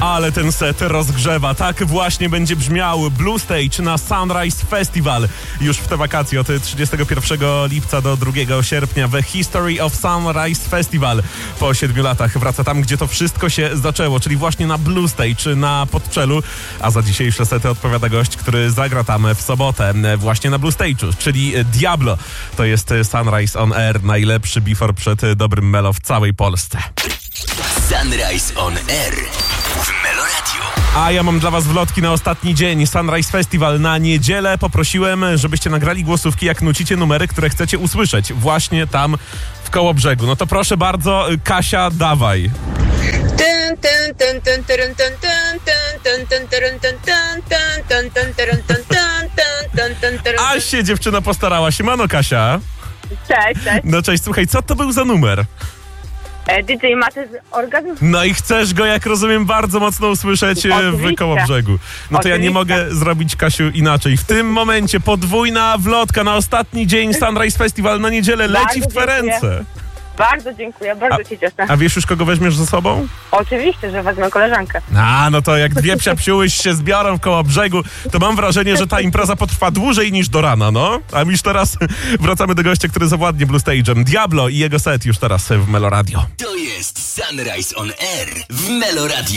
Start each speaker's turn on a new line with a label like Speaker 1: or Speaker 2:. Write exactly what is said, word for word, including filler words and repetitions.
Speaker 1: Ale ten set rozgrzewa. Tak właśnie będzie brzmiał Blue Stage na Sunrise Festival. Już w te wakacje od trzydziestego pierwszego lipca do drugiego sierpnia. The History of Sunrise Festival. Po siedmiu latach wraca tam, gdzie to wszystko się zaczęło, czyli właśnie na Blue Stage, na Podczelu. A za dzisiejsze sety odpowiada gość, który zagra tam w sobotę właśnie na Blue Stage'u, czyli Diablo. To jest Sunrise on Air, najlepszy before przed dobrym Melo w całej Polsce.
Speaker 2: Sunrise on Air w Melo Radio.
Speaker 1: A ja mam dla was wlotki na ostatni dzień. Sunrise Festival na niedzielę. Poprosiłem, żebyście nagrali głosówki, jak nucicie numery, które chcecie usłyszeć właśnie tam w Kołobrzegu. No to proszę bardzo, Kasia, dawaj. A się dziewczyna postarała. Siemano, Kasia.
Speaker 3: Cześć, cześć.
Speaker 1: No cześć, słuchaj, co to był za numer?
Speaker 3: D J Maty z Orgazm?
Speaker 1: No i chcesz go, jak rozumiem, bardzo mocno usłyszeć
Speaker 3: Oczywiście.
Speaker 1: w Kołobrzegu. No to ja nie
Speaker 3: Oczywiście.
Speaker 1: mogę zrobić, Kasiu, inaczej. W tym momencie podwójna wlotka na ostatni dzień Sunrise Festival na niedzielę leci
Speaker 3: Bardzo
Speaker 1: w twe
Speaker 3: dziękuję.
Speaker 1: ręce.
Speaker 3: Bardzo dziękuję, bardzo się cieszę.
Speaker 1: A wiesz już, kogo weźmiesz ze sobą?
Speaker 3: Oczywiście, że wezmę koleżankę.
Speaker 1: A, no to jak dwie psiapsiuły się zbiorą w Kołobrzegu, to mam wrażenie, że ta impreza potrwa dłużej niż do rana, no. A już teraz wracamy do gościa, który zawładnie Blue Stage'em. Diablo i jego set już teraz w Melo Radio.
Speaker 2: To jest Sunrise on Air w Melo Radio.